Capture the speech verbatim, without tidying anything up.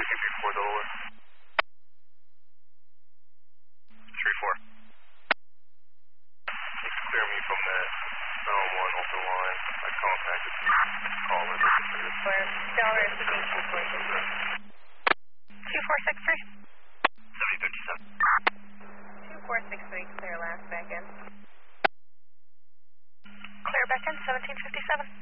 Packet three four Delaware. three four. Clear me from that zone one open line. I contacted call in. For Delaware speaking two four six three. two four six three. seventy fifty-seven. two four six three, clear last back end. Clear back end, seventeen fifty-seven.